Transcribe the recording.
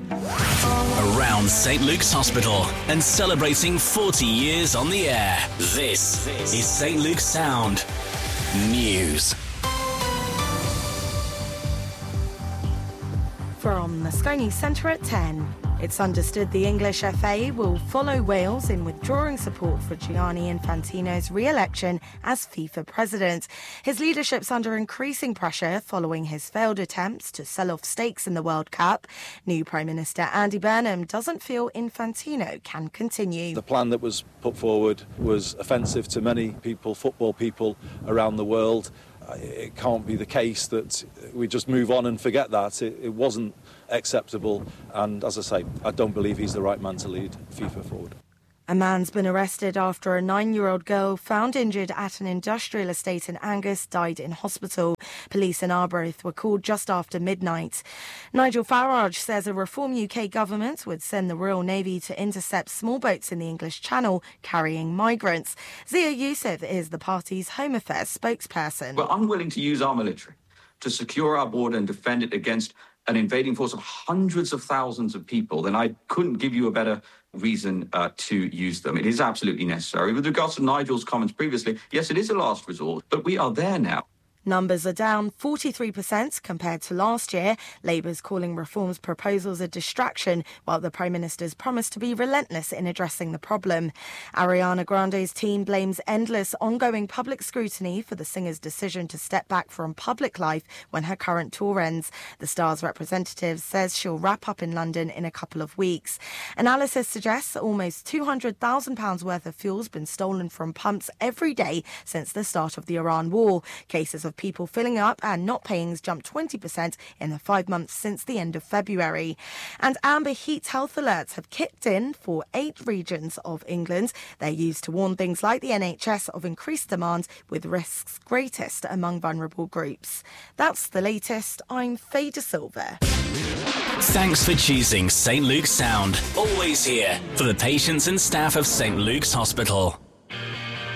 Around St Luke's Hospital and celebrating 40 years on the air. This is St Luke's Sound News. From the Sky News Centre at 10. It's understood the English FA will follow Wales in withdrawing support for Gianni Infantino's re-election as FIFA president. His leadership's under increasing pressure following his failed attempts to sell off stakes in the World Cup. New Prime Minister Andy Burnham doesn't feel Infantino can continue. The plan that was put forward was offensive to many people, football people around the world. It can't be the case that we just move on and forget that. It wasn't acceptable, and as I say, I don't believe he's the right man to lead FIFA forward. A man's been arrested after a 9-year-old girl found injured at an industrial estate in Angus died in hospital. Police in Arbroath were called just after midnight. Nigel Farage says a Reform UK government would send the Royal Navy to intercept small boats in the English Channel carrying migrants. Zia Youssef is the party's Home Affairs spokesperson. We're unwilling to use our military to secure our border and defend it against an invading force of hundreds of thousands of people, then I couldn't give you a better reason to use them. It is absolutely necessary. With regards to Nigel's comments previously, yes, it is a last resort, but we are there now. Numbers are down 43% compared to last year. Labour's calling reforms proposals a distraction, while the Prime Minister's promised to be relentless in addressing the problem. Ariana Grande's team blames endless ongoing public scrutiny for the singer's decision to step back from public life when her current tour ends. The star's representative says she'll wrap up in London in a couple of weeks. Analysis suggests almost £200,000 worth of fuel's been stolen from pumps every day since the start of the Iran war. Cases of people filling up and not paying has jumped 20% in the 5 months since the end of February. And amber heat health alerts have kicked in for 8 regions of England. They're used to warn things like the NHS of increased demand, with risks greatest among vulnerable groups. That's the latest. I'm Faye De Silva. Thanks for choosing St Luke's Sound. Always here for the patients and staff of St Luke's Hospital.